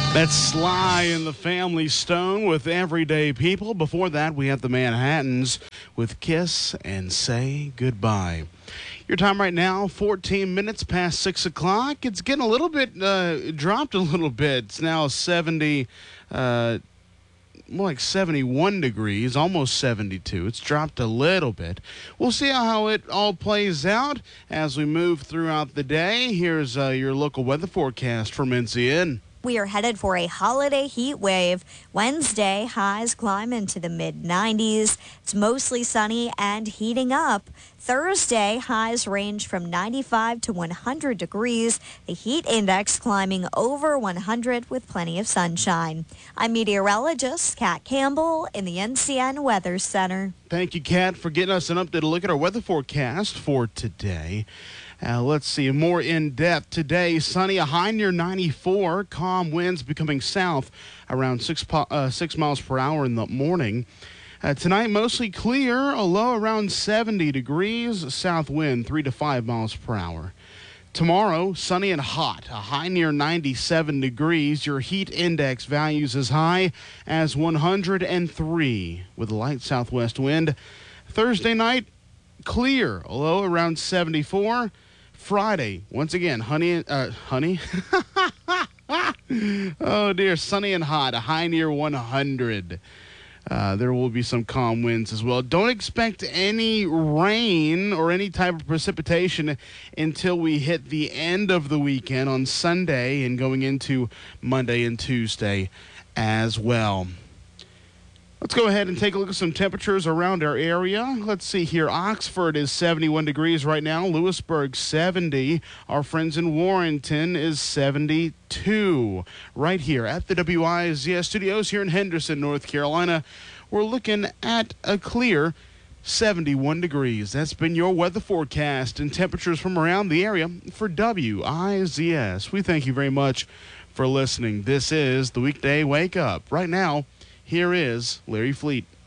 That's Sly and the Family Stone with Everyday People. Before that, we have the Manhattans with Kiss and Say Goodbye. Your time right now, 14 minutes past 6 o'clock. It's getting a little bit, dropped a little bit. It's now 70, more like 71 degrees, almost 72. It's dropped a little bit. We'll see how it all plays out as we move throughout the day. Here's your local weather forecast from NCN. We are headed for a holiday heat wave. Wednesday, highs climb into the mid-90s. It's mostly sunny and heating up. Thursday, highs range from 95 to 100 degrees. The heat index climbing over 100 with plenty of sunshine. I'm meteorologist Kat Campbell in the NCN Weather Center. Thank you, Kat, for getting us an updated look at our weather forecast for today. Let's see, more in depth today. Sunny, a high near 94. Calm winds becoming south around 6 miles per hour in the morning. Tonight, mostly clear, a low around 70 degrees. South wind 3 to 5 miles per hour. Tomorrow, sunny and hot, a high near 97 degrees. Your heat index values as high as 103 with a light southwest wind. Thursday night, clear, a low around 74. Friday, once again, honey. Oh dear, sunny and hot, a high near 100. There will be some calm winds as well. Don't expect any rain or any type of precipitation until we hit the end of the weekend on Sunday and going into Monday and Tuesday as well. Let's go ahead and take a look at some temperatures around our area. Let's see here. Oxford is 71 degrees right now. Lewisburg, 70. Our friends in Warrenton is 72. Right here at the WIZS studios here in Henderson, North Carolina, we're looking at a clear 71 degrees. That's been your weather forecast and temperatures from around the area for WIZS. We thank you very much for listening. This is the Weekday Wake Up. Right now, here is Larry Fleet.